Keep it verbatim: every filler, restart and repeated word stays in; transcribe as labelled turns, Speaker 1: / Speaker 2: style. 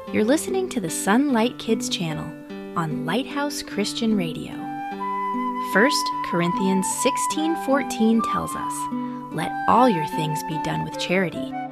Speaker 1: You're listening to the Sunlight Kids channel on Lighthouse Christian Radio. First Corinthians sixteen fourteen tells us, "Let all your things be done with charity."